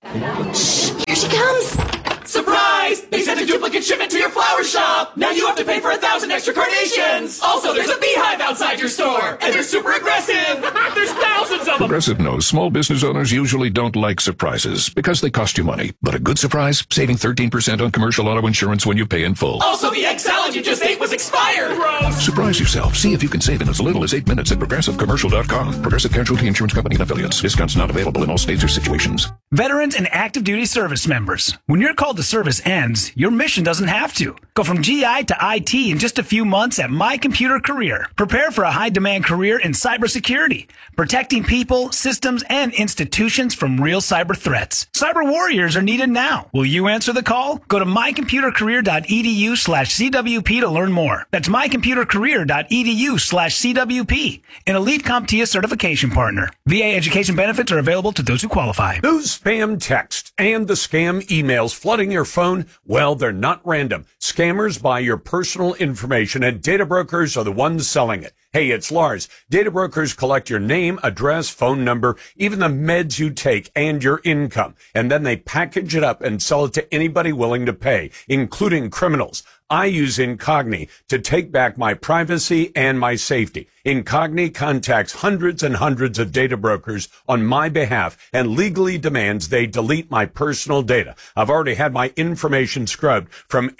Shh! Here she comes! Surprise! They sent a duplicate shipment to your flower shop! Now you have to pay for 1,000 extra carnations! Also, there's a beehive outside your store! And they're super aggressive! There's thousands of them! Progressive knows small business owners usually don't like surprises because they cost you money. But a good surprise? Saving 13% on commercial auto insurance when you pay in full. Also, the egg salad you just ate was expired! Gross! Surprise yourself. See if you can save in as little as 8 minutes at ProgressiveCommercial.com. Progressive Casualty Insurance Company and Affiliates. Discounts not available in all states or situations. Veterans and active duty service members. When your call to service ends, your mission doesn't have to. Go from GI to IT in just a few months at My Computer Career. Prepare for a high-demand career in cybersecurity, protecting people, systems, and institutions from real cyber threats. Cyber warriors are needed now. Will you answer the call? Go to mycomputercareer.edu/CWP to learn more. That's mycomputercareer.edu/CWP. An elite CompTIA certification partner. VA education benefits are available to those who qualify. Those spam texts and the scam emails flooding your phone, well, they're not random. Scammers buy your personal information, and data brokers are the ones selling it. Hey, it's Lars. Data brokers collect your name, address, phone number, even the meds you take, and your income. And then they package it up and sell it to anybody willing to pay, including criminals. I use Incogni to take back my privacy and my safety. Incogni contacts hundreds and hundreds of data brokers on my behalf and legally demands they delete my personal data. I've already had my information scrubbed from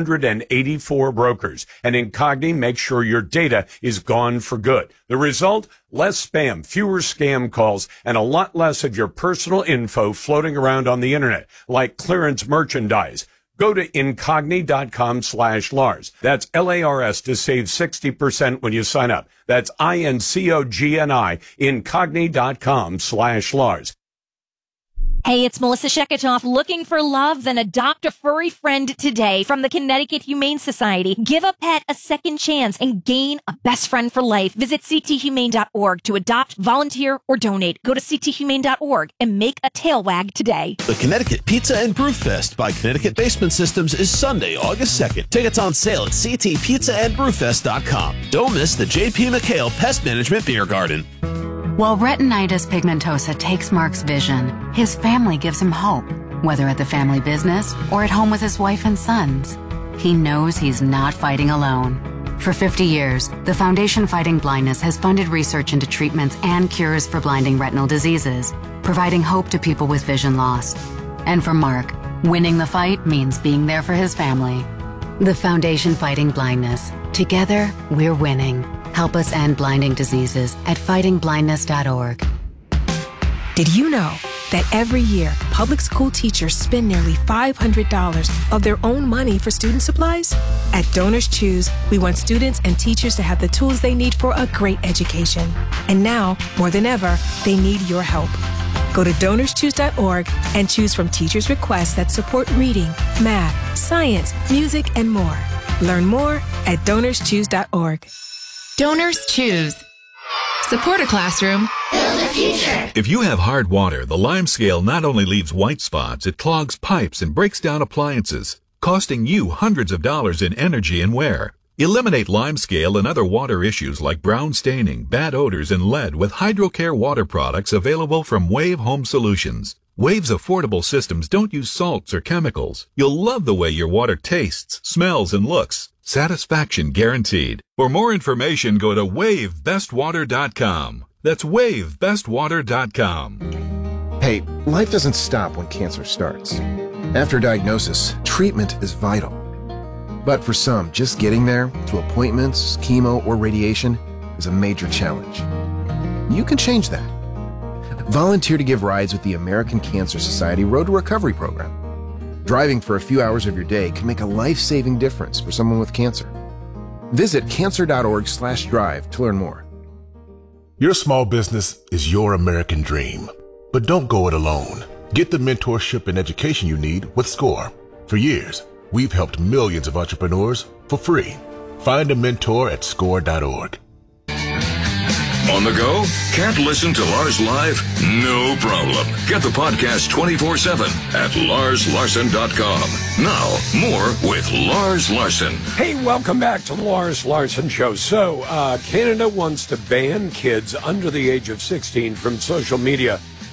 884 brokers, and Incogni makes sure your data is gone for good. The result? Less spam, fewer scam calls, and a lot less of your personal info floating around on the internet, like clearance merchandise. Go to Incogni.com/Lars. That's LARS to save 60% when you sign up. That's INCOGNI, Incogni.com/Lars. Hey, it's Melissa Sheketoff. Looking for love? Then adopt a furry friend today from the Connecticut Humane Society. Give a pet a second chance and gain a best friend for life. Visit cthumane.org to adopt, volunteer, or donate. Go to cthumane.org and make a tail wag today. The Connecticut Pizza and Brew Fest by Connecticut Basement Systems is Sunday, August 2nd. Tickets on sale at ctpizzaandbrewfest.com. Don't miss the J.P. McHale Pest Management Beer Garden. While retinitis pigmentosa takes Mark's vision, his family gives him hope, whether at the family business or at home with his wife and sons. He knows he's not fighting alone. For 50 years, the Foundation Fighting Blindness has funded research into treatments and cures for blinding retinal diseases, providing hope to people with vision loss. And for Mark, winning the fight means being there for his family. The Foundation Fighting Blindness. Together, we're winning. Help us end blinding diseases at fightingblindness.org. Did you know that every year, public school teachers spend nearly $500 of their own money for student supplies? At Donors Choose, we want students and teachers to have the tools they need for a great education. And now, more than ever, they need your help. Go to DonorsChoose.org and choose from teachers' requests that support reading, math, science, music, and more. Learn more at DonorsChoose.org. Donors Choose. Support a classroom. Build a future. If you have hard water, the Lime Scale not only leaves white spots, it clogs pipes and breaks down appliances, costing you hundreds of dollars in energy and wear. Eliminate Lime Scale and other water issues like brown staining, bad odors, and lead with HydroCare water products available from Wave Home Solutions. Wave's affordable systems don't use salts or chemicals. You'll love the way your water tastes, smells, and looks. Satisfaction guaranteed. For more information, go to WaveBestWater.com. That's WaveBestWater.com. Hey, life doesn't stop when cancer starts. After diagnosis, treatment is vital. But for some, just getting there, to appointments, chemo, or radiation, is a major challenge. You can change that. Volunteer to give rides with the American Cancer Society Road to Recovery program. Driving for a few hours of your day can make a life-saving difference for someone with cancer. Visit cancer.org/drive to learn more. Your small business is your American dream, but don't go it alone. Get the mentorship and education you need with SCORE. For years, we've helped millions of entrepreneurs for free. Find a mentor at score.org. On the go? Can't listen to Lars live? No problem. Get the podcast 24/7 at LarsLarson.com. Now, more with Lars Larson. Hey, welcome back to the Lars Larson Show. So, Canada wants to ban kids under the age of 16 from social media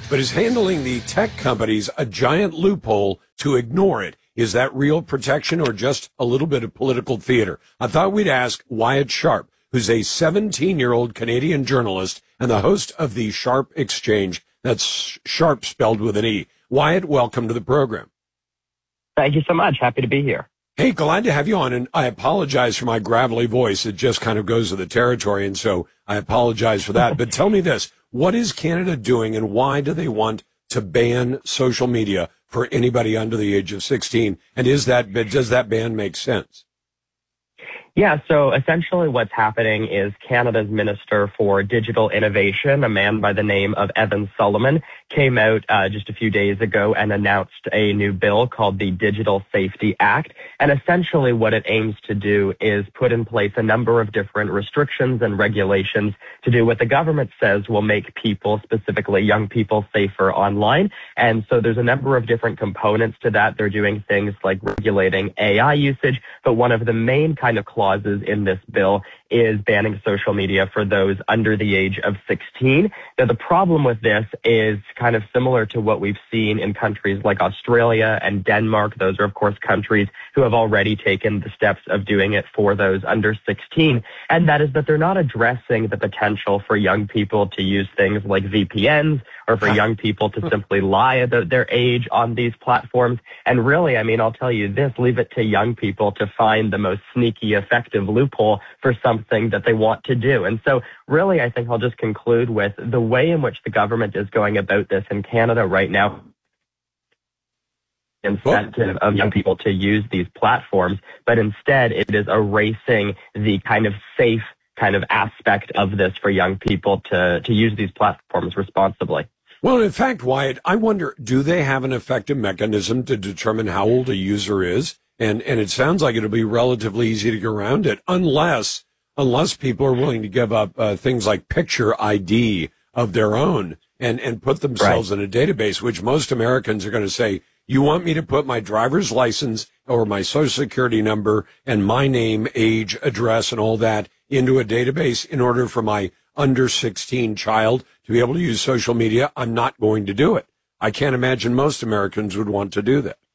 but is handling the tech companies a giant loophole to ignore it. Is that real protection or just a little bit of political theater? I thought we'd ask Wyatt Sharp, who's a 17-year-old Canadian journalist and the host of the Sharp Exchange. That's Sharp spelled with an E. Wyatt, welcome to the program. Thank you so much. Happy to be here. Hey, glad to have you on, and I apologize for my gravelly voice. It just kind of goes with the territory, and so I apologize for that. But tell me this, what is Canada doing, and why do they want to ban social media for anybody under the age of 16? And does that ban make sense? Yeah, so essentially what's happening is Canada's Minister for Digital Innovation, a man by the name of Evan Solomon, came out just a few days ago and announced a new bill called the Digital Safety Act. And essentially what it aims to do is put in place a number of different restrictions and regulations to do what the government says will make people, specifically young people, safer online. And so there's a number of different components to that. They're doing things like regulating AI usage, but one of the main kind of clauses in this bill is banning social media for those under the age of 16. Now, the problem with this is kind of similar to what we've seen in countries like Australia and Denmark. Those are, of course, countries who have already taken the steps of doing it for those under 16. And that is that they're not addressing the potential for young people to use things like VPNs or for young people to simply lie about their age on these platforms. And really, I mean, I'll tell you this, leave it to young people to find the most sneaky, effective loophole for something that they want to do. And so really, I think I'll just conclude with the way in which the government is going about this in Canada right now. Incentive of young people to use these platforms, but instead it is erasing the kind of safe kind of aspect of this for young people to use these platforms responsibly. Well, in fact, Wyatt, I wonder, do they have an effective mechanism to determine how old a user is? And it sounds like it'll be relatively easy to get around it unless people are willing to give up things like picture ID of their own and put themselves in a database, which most Americans are going to say, you want me to put my driver's license or my social security number and my name, age, address, and all that into a database in order for my under 16 child to be able to use social media? I'm not going to do it. I can't imagine most Americans would want to do that.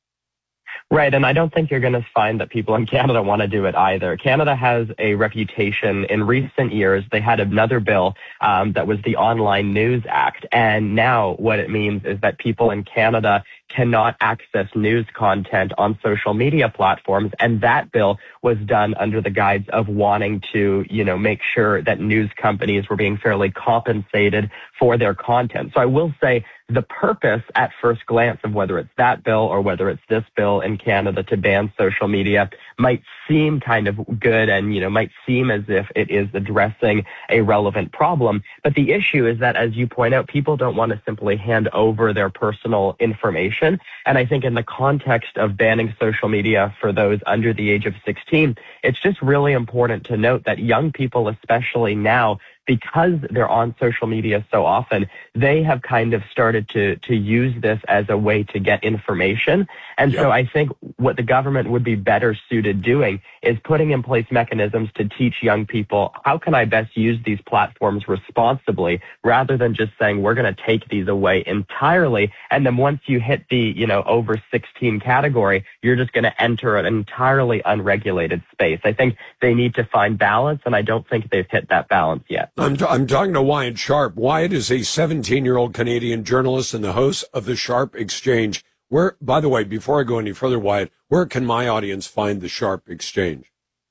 Right, and I don't think you're going to find that people in Canada want to do it either. Canada has a reputation. In recent years, they had another bill that was the Online News Act, and now what it means is that people in Canada cannot access news content on social media platforms, and that bill was done under the guise of wanting to, make sure that news companies were being fairly compensated for their content. So I will say the purpose at first glance of whether it's that bill or whether it's this bill in Canada to ban social media might seem kind of good and, might seem as if it is addressing a relevant problem. But the issue is that, as you point out, people don't want to simply hand over their personal information. And I think in the context of banning social media for those under the age of 16, it's just really important to note that young people, especially now, because they're on social media so often, they have kind of started to use this as a way to get information. And so I think what the government would be better suited doing is putting in place mechanisms to teach young people, how can I best use these platforms responsibly, rather than just saying we're going to take these away entirely. And then once you hit the, over 16 category, you're just going to enter an entirely unregulated space. I think they need to find balance, and I don't think they've hit that balance yet. I'm talking to Wyatt Sharp. Wyatt is a 17-year-old Canadian journalist and the host of the Sharp Exchange. Where, by the way, before I go any further, Wyatt, where can my audience find the Sharp Exchange?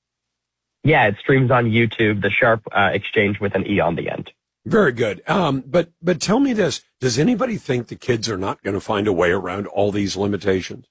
Yeah, it streams on YouTube, the Sharp Exchange with an E on the end. Very good. But tell me this, does anybody think the kids are not going to find a way around all these limitations?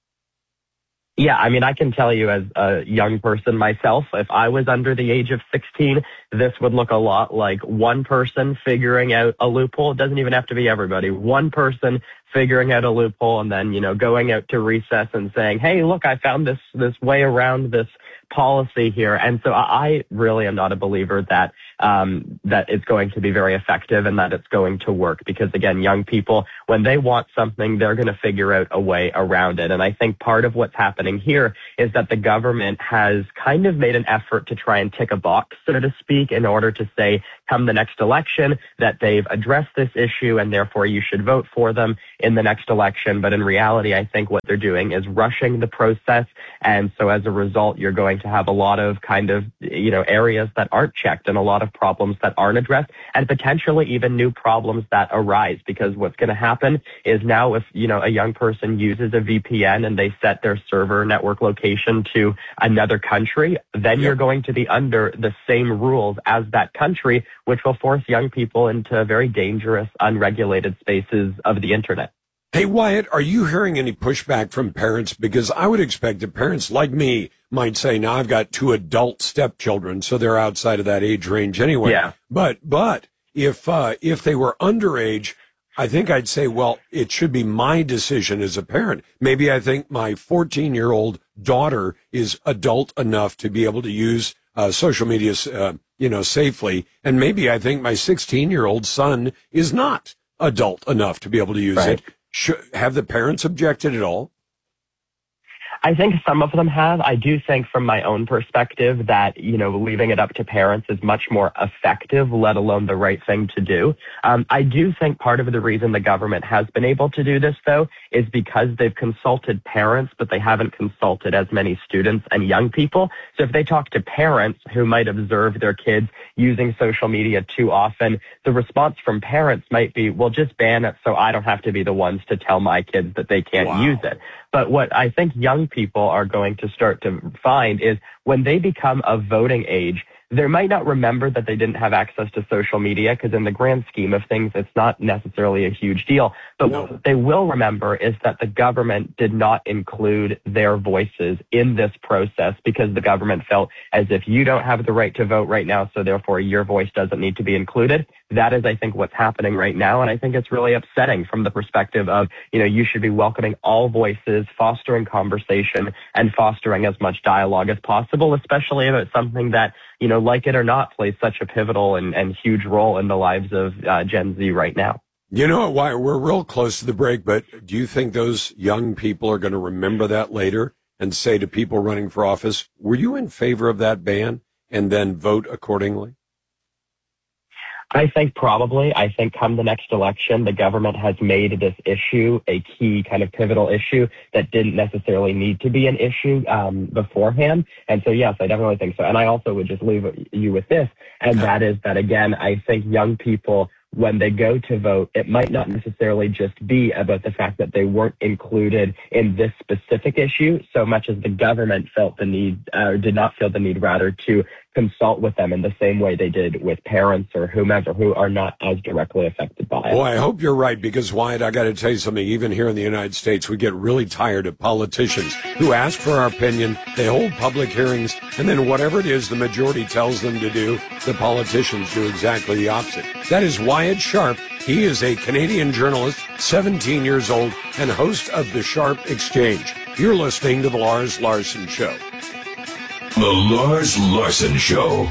Yeah, I mean, I can tell you as a young person myself, if I was under the age of 16, this would look a lot like one person figuring out a loophole. It doesn't even have to be everybody. One person figuring out a loophole and then, going out to recess and saying, hey, look, I found this way around this policy here. And so I really am not a believer that that it's going to be very effective and that it's going to work. Because again, young people, when they want something, they're going to figure out a way around it. And I think part of what's happening here is that the government has kind of made an effort to try and tick a box, so to speak, in order to say, come the next election, that they've addressed this issue and therefore you should vote for them in the next election. But in reality, I think what they're doing is rushing the process. And so as a result, you're going to have a lot of kind of, areas that aren't checked and a lot of problems that aren't addressed and potentially even new problems that arise. Because what's going to happen is now if, a young person uses a VPN and they set their server network location to another country, then you're going to be under the same rules as that country, which will force young people into very dangerous, unregulated spaces of the internet. Hey, Wyatt, are you hearing any pushback from parents? Because I would expect that parents like me might say, now I've got 2 adult stepchildren, so they're outside of that age range anyway. Yeah. But if they were underage, I think I'd say, well, it should be my decision as a parent. Maybe I think my 14-year-old daughter is adult enough to be able to use social media, safely. And maybe I think my 16-year-old son is not adult enough to be able to use it. Have the parents objected at all? I think some of them have. I do think from my own perspective that, leaving it up to parents is much more effective, let alone the right thing to do. I do think part of the reason the government has been able to do this, though, is because they've consulted parents, but they haven't consulted as many students and young people. So if they talk to parents who might observe their kids using social media too often, the response from parents might be, well, just ban it so I don't have to be the ones to tell my kids that they can't use it. But what I think young people are going to start to find is when they become of voting age, they might not remember that they didn't have access to social media because in the grand scheme of things, it's not necessarily a huge deal. But what they will remember is that the government did not include their voices in this process because the government felt as if you don't have the right to vote right now, so therefore your voice doesn't need to be included. That is, I think, what's happening right now. And I think it's really upsetting from the perspective of, you should be welcoming all voices, fostering conversation, and fostering as much dialogue as possible, especially if it's something that, like it or not, plays such a pivotal and huge role in the lives of Gen Z right now. You know why we're real close to the break, but do you think those young people are going to remember that later and say to people running for office, were you in favor of that ban, and then vote accordingly? I think probably. I think come the next election, the government has made this issue a key kind of pivotal issue that didn't necessarily need to be an issue beforehand. And so, yes, I definitely think so. And I also would just leave you with this, and that is that, again, I think young people, when they go to vote, it might not necessarily just be about the fact that they weren't included in this specific issue so much as the government felt the need, or did not feel the need, rather, to consult with them in the same way they did with parents or whomever who are not as directly affected by it. Boy, I hope you're right, because, Wyatt, I got to tell you something. Even here in the United States, we get really tired of politicians who ask for our opinion. They hold public hearings, and then whatever it is the majority tells them to do, the politicians do exactly the opposite. That is Wyatt Sharp. He is a Canadian journalist, 17 years old, and host of the Sharp Exchange. You're listening to The Lars Larson Show. The Lars Larson Show.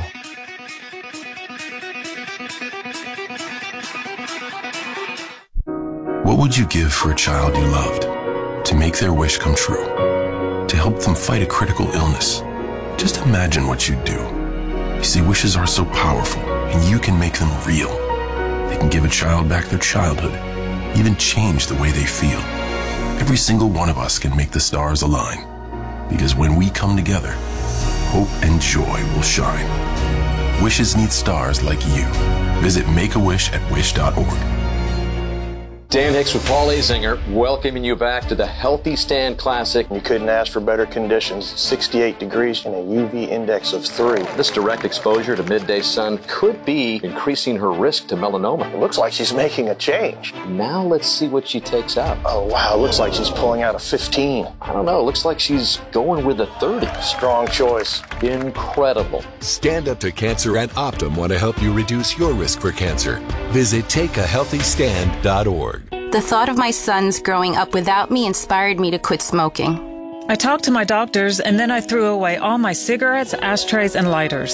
What would you give for a child you loved? To make their wish come true? To help them fight a critical illness? Just imagine what you'd do. You see, wishes are so powerful, and you can make them real. They can give a child back their childhood, even change the way they feel. Every single one of us can make the stars align. Because when we come together, hope and joy will shine. Wishes need stars like you. Visit makeawish@wish.org. Dan Hicks with Paul Azinger, welcoming you back to the Healthy Stand Classic. You couldn't ask for better conditions. 68 degrees and a UV index of 3. This direct exposure to midday sun could be increasing her risk to melanoma. It looks like she's making a change. Now let's see what she takes out. Oh, wow. It looks like she's pulling out a 15. I don't know. It looks like she's going with a 30. Strong choice. Incredible. Stand Up to Cancer and Optum want to help you reduce your risk for cancer. Visit takeahealthystand.org. The thought of my sons growing up without me inspired me to quit smoking. I talked to my doctors, and then I threw away all my cigarettes, ashtrays, and lighters.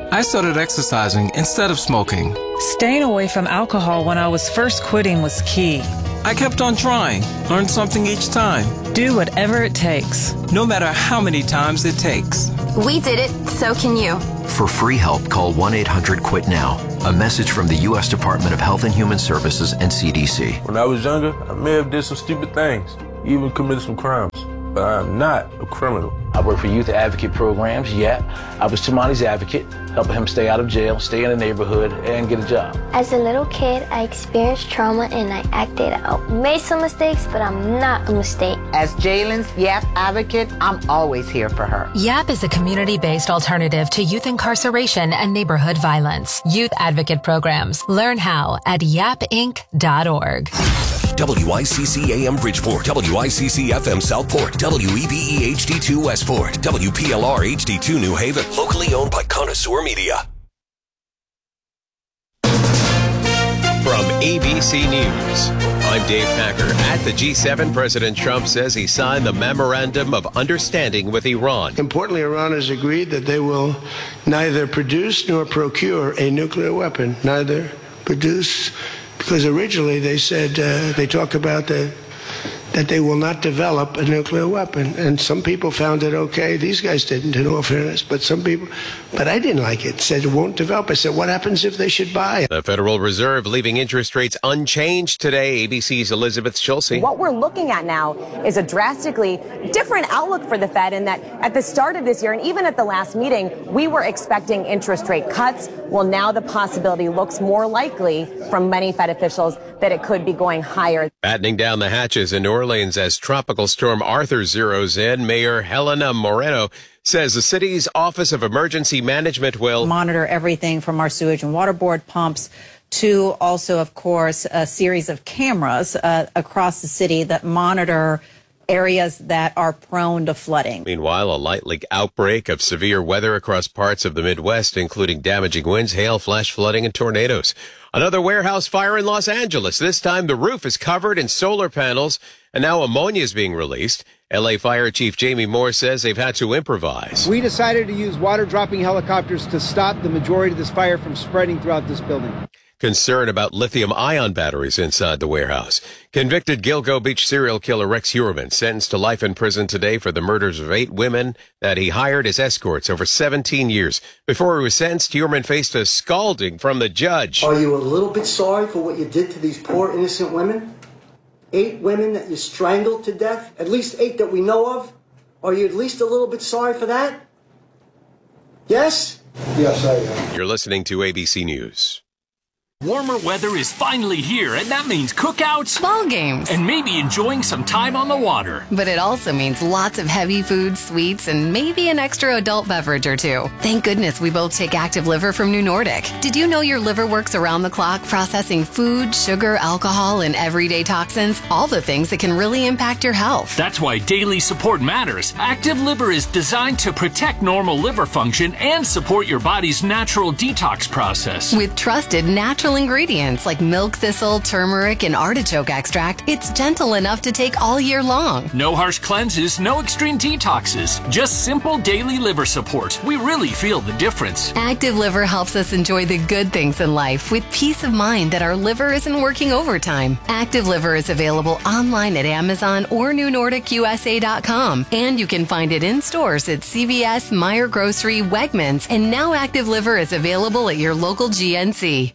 I started exercising instead of smoking. Staying away from alcohol when I was first quitting was key. I kept on trying, learned something each time. Do whatever it takes. No matter how many times it takes. We did it, so can you. For free help, call 1-800-QUIT-NOW. A message from the U.S. Department of Health and Human Services and CDC. When I was younger, I may have did some stupid things, even committed some crimes. But I am not a criminal. I work for youth advocate programs, I was Tamani's advocate, helping him stay out of jail, stay in the neighborhood, and get a job. As a little kid, I experienced trauma and I acted out. Made some mistakes, but I'm not a mistake. As Jalen's YAP advocate, I'm always here for her. YAP is a community-based alternative to youth incarceration and neighborhood violence. Youth advocate programs. Learn how at yapinc.org. WICC AM Bridgeport, WICC FM Southport, WEBE HD2 Westport, WPLR HD2 New Haven, locally owned by Connoisseur Media. From ABC News, I'm Dave Packer. At the G7, President Trump says he signed the Memorandum of Understanding with Iran. Importantly, Iran has agreed that they will neither produce nor procure a nuclear weapon, neither produce. Because originally they said, they talk about that they will not develop a nuclear weapon. And some people found it okay. These guys didn't, in all fairness. But some people, but I didn't like it. Said it won't develop. I said, what happens if they should buy it? The Federal Reserve leaving interest rates unchanged today. ABC's Elizabeth Schulze. What we're looking at now is a drastically different outlook for the Fed in that at the start of this year and even at the last meeting, we were expecting interest rate cuts. Well, now the possibility looks more likely from many Fed officials that it could be going higher. Battening down the hatches in New Orleans as Tropical Storm Arthur zeroes in, Mayor Helena Moreno says the city's Office of Emergency Management will monitor everything from our sewage and water board pumps to also, of course, a series of cameras across the city that monitor areas that are prone to flooding. Meanwhile, a light leak outbreak of severe weather across parts of the Midwest, including damaging winds, hail, flash flooding, and tornadoes. Another warehouse fire in Los Angeles. This time the roof is covered in solar panels, and now ammonia is being released. L.A. Fire Chief Jamie Moore says they've had to improvise. We decided to use water-dropping helicopters to stop the majority of this fire from spreading throughout this building. Concern about lithium-ion batteries inside the warehouse. Convicted Gilgo Beach serial killer Rex Heuermann sentenced to life in prison today for the murders of 8 women that he hired as escorts over 17 years. Before he was sentenced, Heuermann faced a scalding from the judge. Are you a little bit sorry for what you did to these poor innocent women? 8 women that you strangled to death? At least 8 that we know of? Are you at least a little bit sorry for that? Yes? Yes, I am. You're listening to ABC News. Warmer weather is finally here, and that means cookouts, ball games, and maybe enjoying some time on the water. But it also means lots of heavy food, sweets, and maybe an extra adult beverage or two. Thank goodness we both take Active Liver from New Nordic. Did you know your liver works around the clock processing food, sugar, alcohol, and everyday toxins? All the things that can really impact your health. That's why daily support matters. Active Liver is designed to protect normal liver function and support your body's natural detox process. With trusted natural ingredients like milk thistle, turmeric, and artichoke extract, it's gentle enough to take all year long. No harsh cleanses, no extreme detoxes, just simple daily liver support. We really feel the difference. Active Liver helps us enjoy the good things in life with peace of mind that our liver isn't working overtime. Active Liver is available online at Amazon or NewNordicUSA.com, and you can find it in stores at CVS, Meijer Grocery, Wegmans, and now Active Liver is available at your local GNC.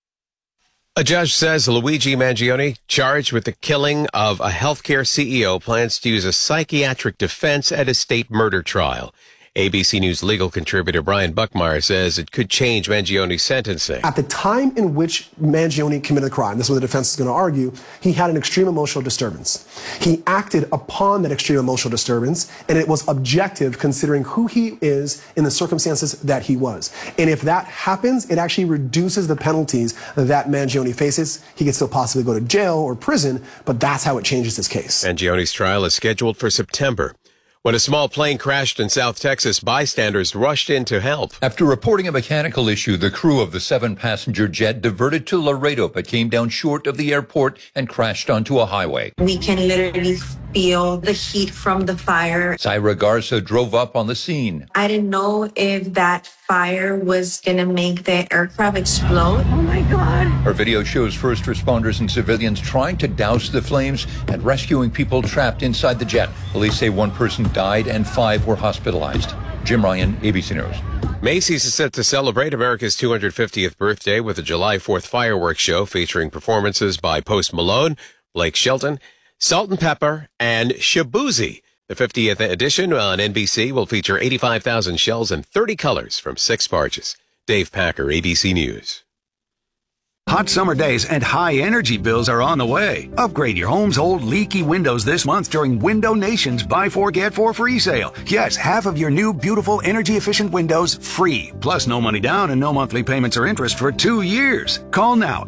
A judge says Luigi Mangione, charged with the killing of a healthcare CEO, plans to use a psychiatric defense at a state murder trial. ABC News legal contributor Brian Buckmeyer says it could change Mangione's sentencing. At the time in which Mangione committed the crime, this is what the defense is going to argue, he had an extreme emotional disturbance. He acted upon that extreme emotional disturbance, and it was objective considering who he is in the circumstances that he was. And if that happens, it actually reduces the penalties that Mangione faces. He could still possibly go to jail or prison, but that's how it changes his case. Mangione's trial is scheduled for September. When a small plane crashed in South Texas, bystanders rushed in to help. After reporting a mechanical issue, the crew of the 7-passenger jet diverted to Laredo but came down short of the airport and crashed onto a highway. We can literally feel the heat from the fire. Zaira Garza drove up on the scene. I didn't know if that fire was going to make the aircraft explode. Oh my God. Her video shows first responders and civilians trying to douse the flames and rescuing people trapped inside the jet. Police say one person died and 5 were hospitalized. Jim Ryan, ABC News. Macy's is set to celebrate America's 250th birthday with a July 4th fireworks show featuring performances by Post Malone, Blake Shelton, Salt and Pepper, and Shaboozey. The 50th edition on NBC will feature 85,000 shells in 30 colors from 6 barges. Dave Packer, ABC News. Hot summer days and high energy bills are on the way. Upgrade your home's old leaky windows this month during Window Nation's Buy 4 Get 4 free sale. Yes, half of your new beautiful energy efficient windows free. Plus no money down and no monthly payments or interest for 2 years. Call now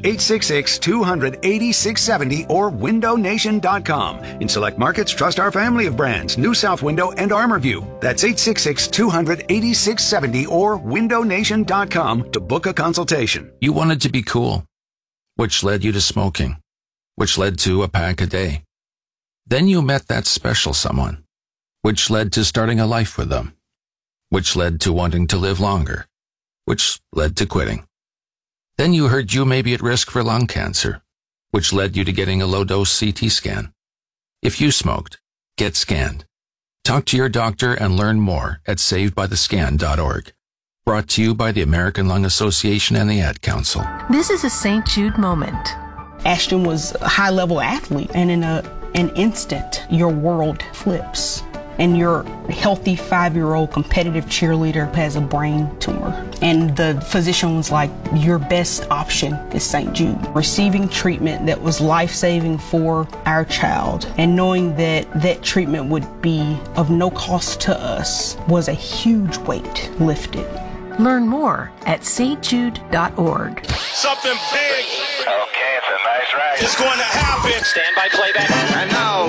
866-200-8670 or windownation.com. In select markets, trust our family of brands, New South Window and ArmorView. That's 866-200-8670 or windownation.com to book a consultation. You wanted to be cool, which led you to smoking, which led to a pack a day. Then you met that special someone, which led to starting a life with them, which led to wanting to live longer, which led to quitting. Then you heard you may be at risk for lung cancer, which led you to getting a low-dose CT scan. If you smoked, get scanned. Talk to your doctor and learn more at savedbythescan.org. Brought to you by the American Lung Association and the Ad Council. This is a St. Jude moment. Ashton was a high-level athlete, and in an instant, your world flips. And your healthy 5-year-old competitive cheerleader has a brain tumor. And the physician was like, your best option is St. Jude. Receiving treatment that was life-saving for our child and knowing that that treatment would be of no cost to us was a huge weight lifted. Learn more at stjude.org. Something big. Okay, it's a nice ride. It's going to happen. Stand by playback. I know.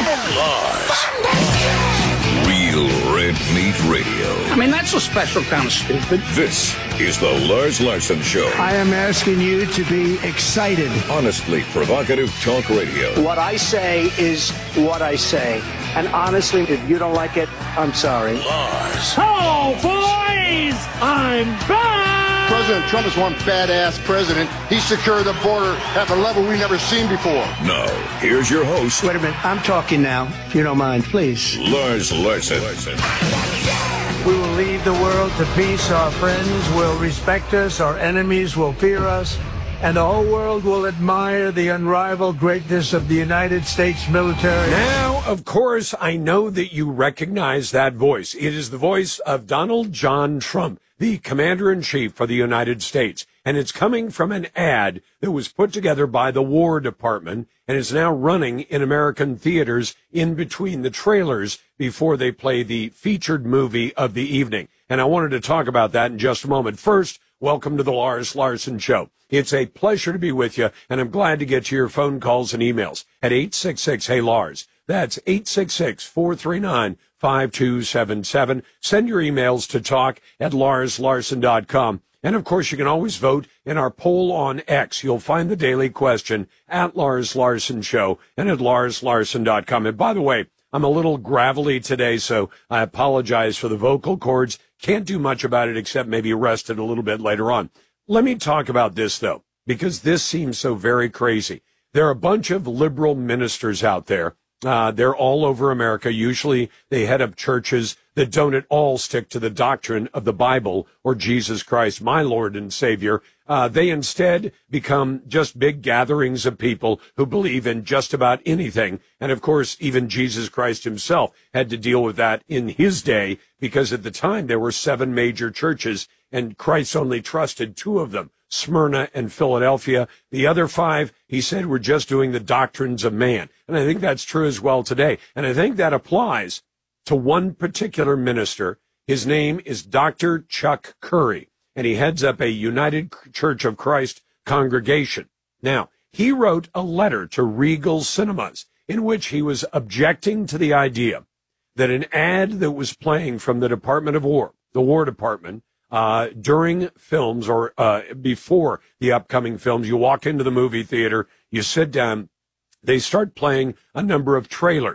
Real Red Meat Radio. I mean, that's a special kind of stupid. This is the Lars Larson Show. I am asking you to be excited. Honestly provocative talk radio. What I say is what I say. And honestly, if you don't like it, I'm sorry. Lars. Oh, boys! I'm back! President Trump is one badass president. He secured the border at a level we've never seen before. Now, here's your host. Wait a minute. I'm talking now, if you don't mind, please. Lars Larson. We will lead the world to peace. Our friends will respect us. Our enemies will fear us. And the whole world will admire the unrivaled greatness of the United States military. Now, of course, I know that you recognize that voice. It is the voice of Donald John Trump, the Commander-in-Chief for the United States. And it's coming from an ad that was put together by the War Department and is now running in American theaters in between the trailers before they play the featured movie of the evening. And I wanted to talk about that in just a moment. First, welcome to the Lars Larson Show. It's a pleasure to be with you, and I'm glad to get to your phone calls and emails at 866-HEY-LARS. That's 866-439-5277. Send your emails to talk@larslarson.com. And, of course, you can always vote in our poll on X. You'll find the daily question at Lars Larson Show and at larslarson.com. And, by the way, I'm a little gravelly today, so I apologize for the vocal cords. Can't do much about it except maybe rest it a little bit later on. Let me talk about this, though, because this seems so very crazy. There are a bunch of liberal ministers out there. They're all over America. Usually they head up churches that don't at all stick to the doctrine of the Bible or Jesus Christ, my Lord and Savior. They instead become just big gatherings of people who believe in just about anything. And, of course, even Jesus Christ himself had to deal with that in his day because at the time there were 7 major churches and Christ only trusted 2 of them, Smyrna and Philadelphia. The other 5, he said, were just doing the doctrines of man. And I think that's true as well today. And I think that applies to one particular minister. His name is Dr. Chuck Curry, and he heads up a United Church of Christ congregation. Now, he wrote a letter to Regal Cinemas in which he was objecting to the idea that an ad that was playing from the Department of War, the War Department, during films or before the upcoming films, you walk into the movie theater, you sit down, they start playing a number of trailers.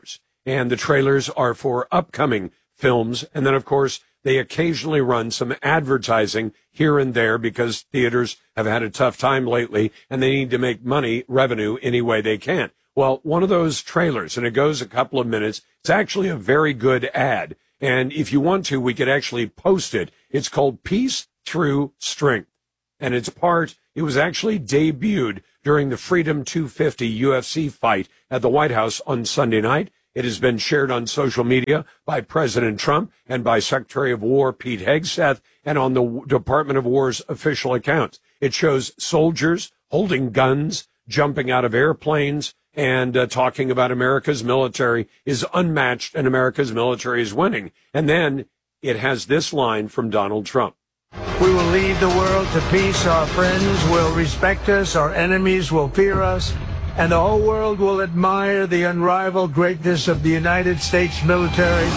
and the trailers are for upcoming films. And then, of course, they occasionally run some advertising here and there because theaters have had a tough time lately and they need to make revenue any way they can. Well, one of those trailers, and it goes a couple of minutes, it's actually a very good ad. And if you want to, we could actually post it. It's called Peace Through Strength. And it was actually debuted during the Freedom 250 UFC fight at the White House on Sunday night. It has been shared on social media by President Trump and by Secretary of War Pete Hegseth and on the Department of War's official accounts. It shows soldiers holding guns, jumping out of airplanes, and talking about America's military is unmatched and America's military is winning. And then it has this line from Donald Trump. We will lead the world to peace. Our friends will respect us. Our enemies will fear us. And the whole world will admire the unrivaled greatness of the United States military.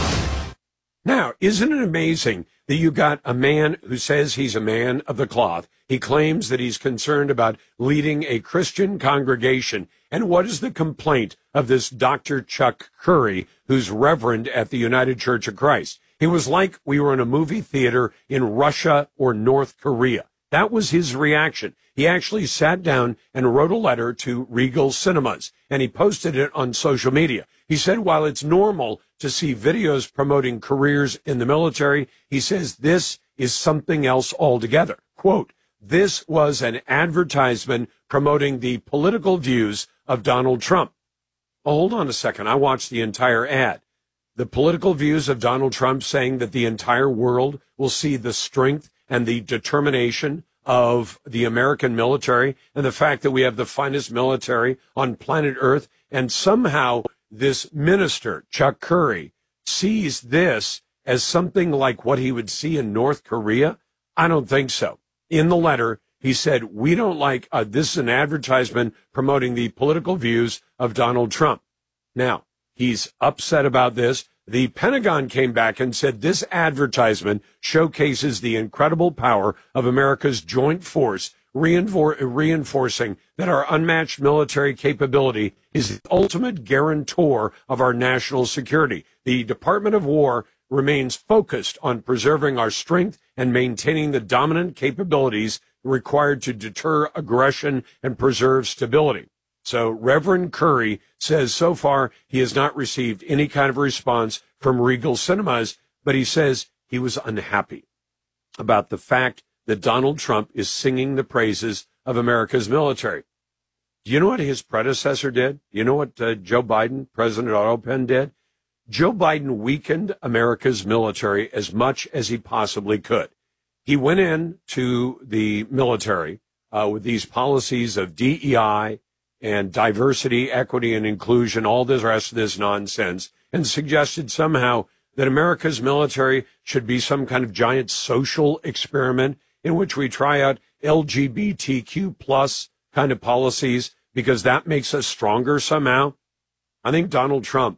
Now, isn't it amazing that you got a man who says he's a man of the cloth? He claims that he's concerned about leading a Christian congregation. And what is the complaint of this Dr. Chuck Curry, who's reverend at the United Church of Christ? It was like we were in a movie theater in Russia or North Korea. That was his reaction. He actually sat down and wrote a letter to Regal Cinemas, and he posted it on social media. He said while it's normal to see videos promoting careers in the military, he says this is something else altogether. Quote, this was an advertisement promoting the political views of Donald Trump. Oh, hold on a second. I watched the entire ad. The political views of Donald Trump saying that the entire world will see the strength and the determination of the American military and the fact that we have the finest military on planet Earth. And somehow this minister, Chuck Curry, sees this as something like what he would see in North Korea. I don't think so. In the letter, he said, we don't like, this is an advertisement promoting the political views of Donald Trump. Now, he's upset about this. The Pentagon came back and said this advertisement showcases the incredible power of America's joint force, reinforcing that our unmatched military capability is the ultimate guarantor of our national security. The Department of War remains focused on preserving our strength and maintaining the dominant capabilities required to deter aggression and preserve stability. So Reverend Curry says so far he has not received any kind of response from Regal Cinemas, but he says he was unhappy about the fact that Donald Trump is singing the praises of America's military. Do you know what his predecessor did? You know what Joe Biden, President Otto Penn, did? Joe Biden weakened America's military as much as he possibly could. He went in to the military with these policies of DEI and diversity, equity, and inclusion, all the rest of this nonsense, and suggested somehow that America's military should be some kind of giant social experiment in which we try out LGBTQ plus kind of policies because that makes us stronger somehow. I think Donald Trump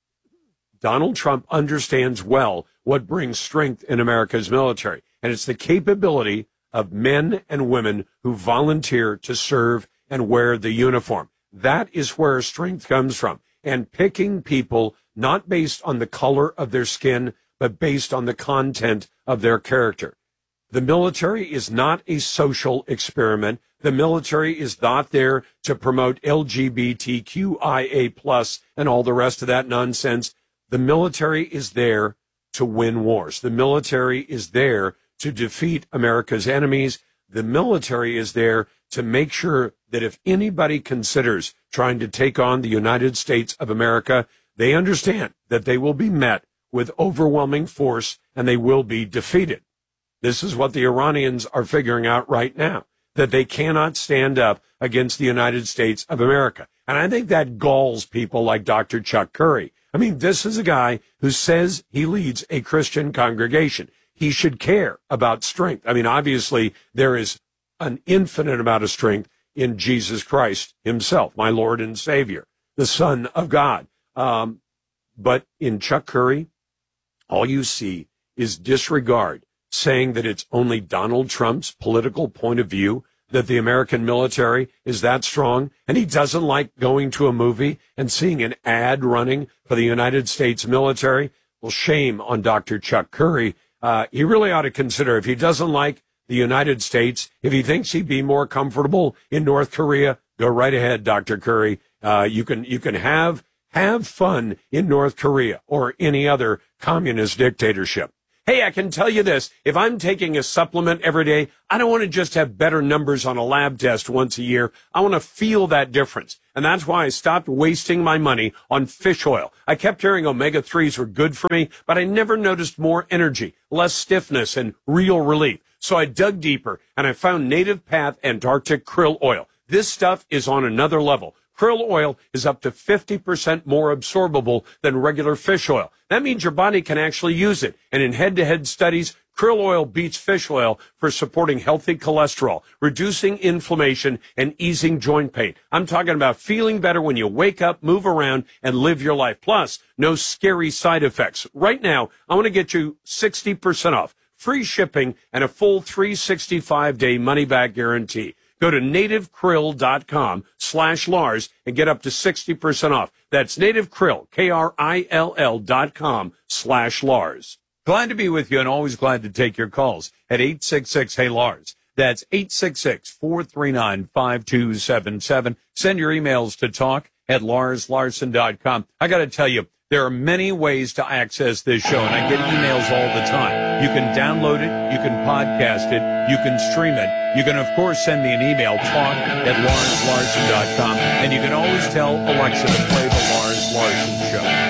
understands well what brings strength in America's military, and it's the capability of men and women who volunteer to serve and wear the uniform. That is where strength comes from. And picking people not based on the color of their skin, but based on the content of their character. The military is not a social experiment. The military is not there to promote LGBTQIA+ and all the rest of that nonsense. The military is there to win wars. The military is there to defeat America's enemies. The military is there to make sure that if anybody considers trying to take on the United States of America, they understand that they will be met with overwhelming force and they will be defeated. This is what the Iranians are figuring out right now, that they cannot stand up against the United States of America. And I think that galls people like Dr. Chuck Curry. I mean, this is a guy who says he leads a Christian congregation. He should care about strength. I mean, obviously, there is an infinite amount of strength in Jesus Christ himself, my Lord and Savior, the Son of God. But in Chuck Curry, all you see is disregard, saying that it's only Donald Trump's political point of view that the American military is that strong, and he doesn't like going to a movie and seeing an ad running for the United States military, well, shame on Dr. Chuck Curry. He really ought to consider, if he doesn't like the United States, if he thinks he'd be more comfortable in North Korea, go right ahead, Dr. Curry. You can have fun in North Korea or any other communist dictatorship. Hey, I can tell you this. If I'm taking a supplement every day, I don't want to just have better numbers on a lab test once a year. I want to feel that difference. And that's why I stopped wasting my money on fish oil. I kept hearing omega-3s were good for me, but I never noticed more energy, less stiffness, and real relief. So I dug deeper, and I found Native Path Antarctic Krill Oil. This stuff is on another level. Krill oil is up to 50% more absorbable than regular fish oil. That means your body can actually use it. And in head-to-head studies, krill oil beats fish oil for supporting healthy cholesterol, reducing inflammation, and easing joint pain. I'm talking about feeling better when you wake up, move around, and live your life. Plus, no scary side effects. Right now, I want to get you 60% off, free shipping, and a full 365-day money-back guarantee. Go to nativekrill.com/Lars and get up to 60% off. That's nativekrill, KRILL.com/Lars. Glad to be with you and always glad to take your calls at 866-HEY-LARS. That's 866-439-5277. Send your emails to talk@LarsLarson.com. I got to tell you, there are many ways to access this show, and I get emails all the time. You can download it, you can podcast it, you can stream it. You can, of course, send me an email, talk@LarsLarson.com, and you can always tell Alexa to play the Lars Larson Show.